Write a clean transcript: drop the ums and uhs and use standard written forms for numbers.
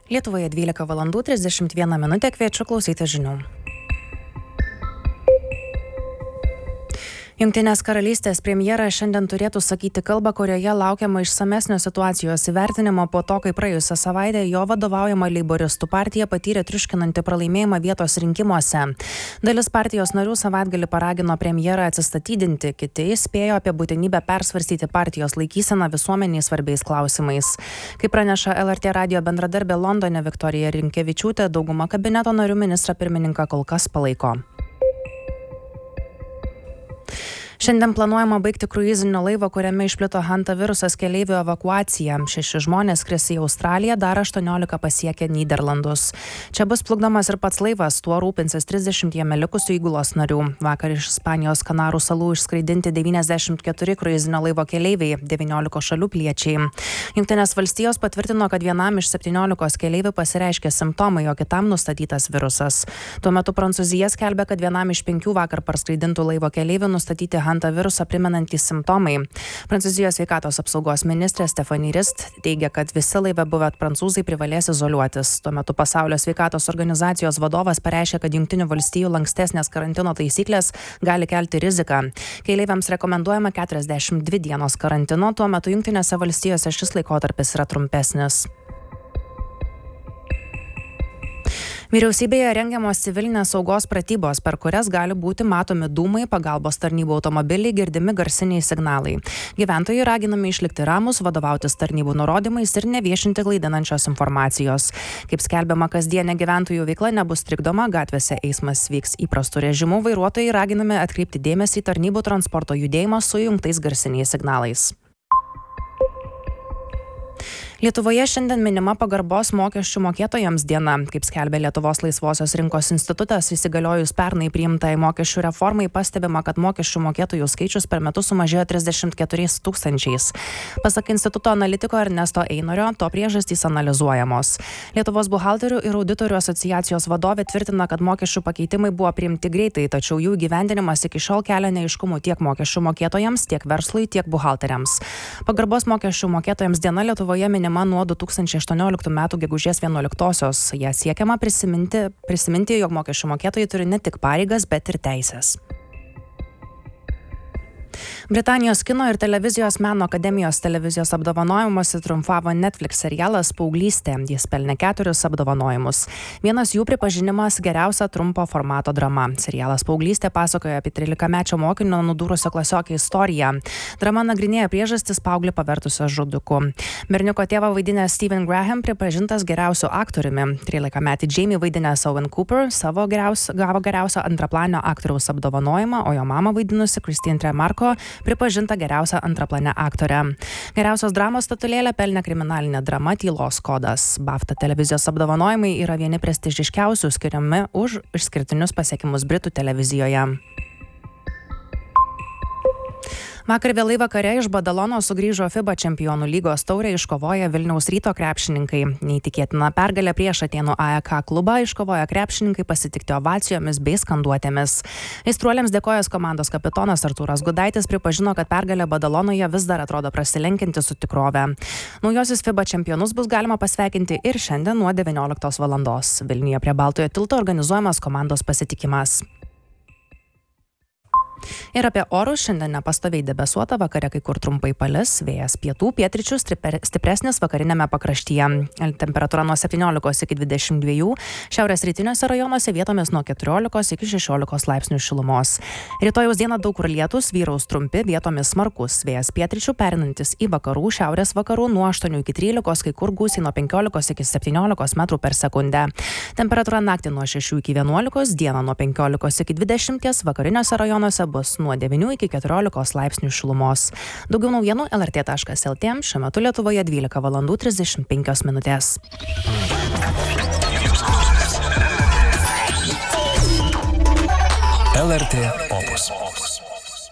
Lietuvoje 12:31 minutė, kviečiu klausyti žinių. Jungtinės karalystės premjeras šiandien turėtų sakyti kalbą, kurioje laukiama išsamesnio situacijos įvertinimo po to, kai praėjusią savaitę jo vadovaujama leiboristų partija patyrė triuškinantį pralaimėjimą vietos rinkimuose. Dalis partijos narių savaitgalį paragino premjerą atsistatydinti, kiti įspėjo apie būtinybę persvarstyti partijos laikyseną visuomeniai svarbiais klausimais. Kaip praneša LRT radijo bendradarbė Londone Viktorija Rinkevičiūtė, dauguma kabineto narių ministrą pirmininką kol kas palaiko. Šiandien planuojama baigti kruizinio laivo, kuriame išplito Hanta virusas keleivių evakuaciją. 6 žmonės skris į Australiją, dar 18 pasiekė Nyderlandus. Čia bus plukdomas ir pats laivas, tuo rūpinsis 30 jame likusių įgulos narių. Vakar iš Ispanijos Kanarų salų išskraidinti 94 kruizinio laivo keleiviai, 19 šalių piliečiai. Jungtinės valstijos patvirtino, kad vienam iš 17 keleivių pasireiškė simptomai, o kitam nustatytas virusas. Tuo metu Prancūzija skelbia, kad vienam iš 5 vakar parskraidintų laivo keleivių nustatyti Hanta virusą primenantys simptomai. Prancūzijos sveikatos apsaugos ministrė Stephanie Rist teigia, kad visi laive buvę prancūzai privalės izoliuotis. Tuo metu Pasaulio sveikatos organizacijos vadovas pareiškė, kad Jungtinių valstijų lankstesnės karantino taisyklės gali kelti riziką. Keleiviams rekomenduojama 42 dienos karantino, tuo metu Jungtinėse valstijose šis laikotarpis yra trumpesnis. Vyriausybėje rengiamos civilinės saugos pratybos, per kurias gali būti matomi dūmai, pagalbos tarnybų automobiliai, girdimi garsiniai signalai. Gyventojai raginami išlikti ramus, vadovautis tarnybų nurodymais ir neviešinti klaidinančios informacijos. Kaip skelbiama, kasdienė gyventojų veikla nebus trikdoma, gatvėse eismas vyks įprastų režimų, vairuotojai raginami atkreipti dėmesį į tarnybų transporto judėjimą su įjungtais garsiniais signalais. Lietuvoje šiandien minima pagarbos mokesčių mokėtojams diena. Kaip skelbia Lietuvos laisvosios rinkos institutas, įsigaliojus pernai priimtai mokesčių reformai, pastebima, kad mokesčių mokėtojų skaičius per metus sumažėjo 34 000. Pasak instituto analitiko Ernesto Einorio, to priežastys analizuojamos. Lietuvos buhalterių ir auditorių asociacijos vadovė tvirtina, kad mokesčių pakeitimai buvo priimti greitai, tačiau jų įgyvendinimas iki šiol kelia neaiškumų tiek mokesčių mokėtojams, tiek verslui, tiek buhalteriams. Pagarbos mokesčių mokėtojams diena Lietuvoje minima nuo 2018 m. gegužės 11-osios. Ja siekiama prisiminti, jog mokesčių mokėtojai turi ne tik pareigas, bet ir teisės. Britanijos kino ir televizijos meno akademijos televizijos apdovanojimuose triumfavo Netflix serialas Paauglystė. Jis pelnė 4 apdovanojimus. Vienas jų pripažinimas geriausia trumpo formato drama. Serialas Paauglystė pasakoja apie 13-mečio mokinio nudūrusio klasiokę istoriją. Drama nagrinėja priežastis paauglį pavertusio žudiku. Berniuko tėvą vaidinęs Stephen Graham pripažintas geriausiu aktoriumi. 13-metį Jamie vaidinęs Owen Cooper gavo geriausio antraplanio aktoriaus apdovanojimą, o jo mamą vaidinusi Christine Tremarco pripažinta geriausia antraplane aktorė. Geriausios dramos statulėlę pelnė kriminalinė drama Tylos kodas. BAFTA televizijos apdovanojimai yra vieni prestižiškiausių, skiriami už išskirtinius pasiekimus Britų televizijoje. Vakar vėlai vakare iš Badalono sugrįžo FIBA čempionų lygos taurę iškovoję Vilniaus Ryto krepšininkai. Neįtikėtina pergalė prieš Atėnų AEK klubą iškovoję krepšininkai pasitikti ovacijomis bei skanduotėmis. Aistruoliams dėkojęs komandos kapitonas Artūras Gudaitis pripažino, kad pergalė Badalonoje vis dar atrodo prasilenkianti su tikrove. Naujosius FIBA čempionus bus galima pasveikinti ir šiandien nuo 19 val. Vilniuje prie Baltojo tilto organizuojamas komandos pasitikimas. Ir apie orus šiandien nepastoviai debesuota, vakare kai kur trumpai palis, vėjas pietų, pietryčių stipresnis vakarinėme pakraštyje. Temperatūra nuo 17 iki 22, šiaurės rytiniuose rajonuose vietomis nuo 14 iki 16 laipsnių šilumos. Rytojaus dieną daug kur lietus, vyraus trumpi, vietomis smarkus, vėjas pietryčių perinantis į vakarų, šiaurės vakarų nuo 8 iki 13, kai kur gūsiai nuo 15 iki 17 metrų per sekundę. Temperatūra naktį nuo 6 iki 11, dieną nuo 15 iki 20, vakariniuose rajonuose bus nuo 9 iki 14 laipsnių šilumos. Daugiau naujienų lrt.lt, šiuo metu Lietuvoje 12:35 minutės. LRT